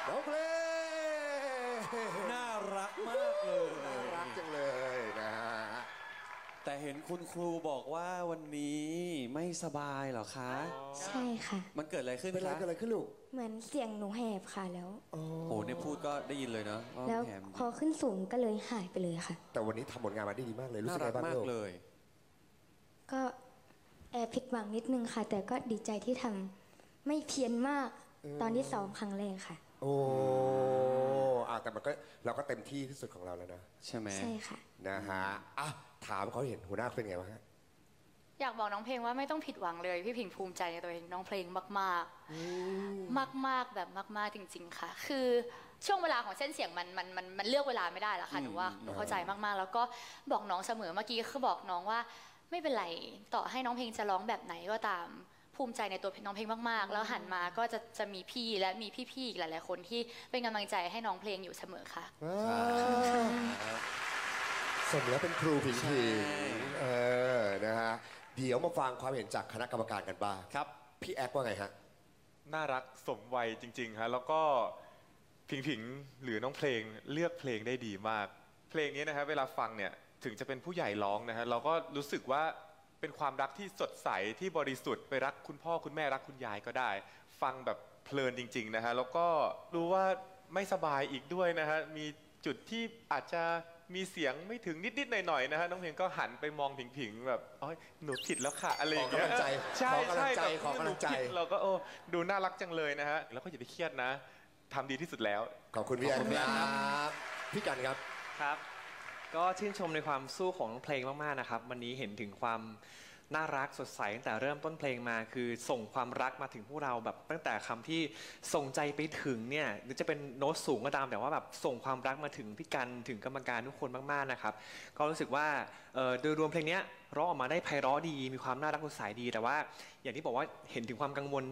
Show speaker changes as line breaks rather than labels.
น้องเพลง
น่ารักมากเลย
น่ารักจังเลยนะฮะ
แต่เห็นคุณครูบอกว่าวันนี้ไม่สบายเหรอคะ
ใช่ค่ะ
มันเกิดอะไรขึ้น
เป็นอะไร
คะ
กันอะไรขึ้นลูก
เหมือนเสียงหนูแหบค่ะแล้ว
โอ้โหเนี่ยพูดก็ได้ยินเลยเนาะว่า
แล้ว
แหม
พอขึ้นสูงก็เลยหายไปเลยค่ะ
แต่วันนี้ทำผลงานมาได้ดีมากเลยรู้
น่า
สึก
รั
ไง
ก
บ้าง
มาก
ลูก
เลย
ก็แอบผิดหวังนิดนึงค่ะ แต่ก็ดีใจที่ทำไม่เพี้ยนมากตอนที่ซ้อมครั้งแรกค่ะ
โอ้แต่มันก็เราก็เต็มที่ที่สุดของเราแล้วนะ
ใช่ไหม
ใช่ค่ะ
นะฮะถามเขาเห็นหัวหน้าเป็นไงบ้างฮะ
อยากบอกน้องเพลงว่าไม่ต้องผิดหวังเลยพี่พิงภูมิใจในตัวเองน้องเพลงมากๆมากๆแบบมากๆจริง ๆ ค่ะ คือช่วงเวลาของเส้นเสียงมันเลือกเวลาไม่ได้แล้วค่ะหนูว่าหนูเข้าใจมากๆ แล้วก็บอกน้องเสมอเมื่อกี้คือบอกน้องว่าไม่เป็นไรต่อให้น้องเพลงจะร้องแบบไหนก็ตามภูมิใจในตัวน้องเพลงมากๆ แล้วหันมาก็จะมีพี่และมีพี่ๆอีกหลายๆคนที่เป็นกำลังใจให้น้องเพลงอยู่เสมอค่ะ
สมแล้วเป็นครูผิงผิงนะฮะเดี๋ยวมาฟังความเห็นจากคณะกรรมการกันบ้าง
ครับ
พี่แอ๊กว่าไงฮะ
น่ารักสมวัยจริงๆฮะแล้วก็ผิงหรือน้องเพลงเลือกเพลงได้ดีมาก เพลงนี้นะครับเวลาฟังเนี่ยถึงจะเป็นผู้ใหญ่ร้องนะฮะเราก็รู้สึกว่าเป็นความรักที่สดใสที่บริสุทธิ์ไปรักคุณพ่อคุณแม่รักคุณยายก็ได้ ฟังแบบเพลินจริงๆนะฮะแล้วก็รู้ว่าไม่สบายอีกด้วยนะฮะมีจุดที่อาจจะมีเสียงไม่ถึงนิดๆหน่อยๆนะฮะน้องเพลงก็หันไปมองผิงแบบอ๋อหนูผิดแล้วค่ะอะไรอย่างเงี้ย
ขอกำลังใจ
ใช่
ขอกำลังใจ
แบบ
ขอกำลังใจ
หนูผิดเราก็ดูน่ารักจังเลยนะฮะแล้วก็อย่าไปเครียดนะทำดีที่สุดแล้ว
ขอบคุณพี่แอ๊ก
ขอบคุณ
ค
ครั
รับพี่กันครับ
ครับ ก็ชื่นชมในความสู้ของน้องเพลงมากๆนะครับวันนี้เห็นถึงความน่ารักสดใสตั้งแต่เริ่มต้นเพลงมาคือส่งความรักมาถึงพวกเราแบบตั้งแต่คำที่ส่งใจไปถึงเนี่ยหรือจะเป็นโน้ตสูงก็ตามแต่ว่าแบบส่งความรักมาถึงพี่กันถึงกรรมการทุกคนมากๆนะครับก็รู้สึกว่าโดยรวมเพลงนี้ร้องออกมาได้ไพเราะดีมีความน่ารักสดใสดีแต่ว่าอย่างที่บอกว่าเห็นถึงความกังวล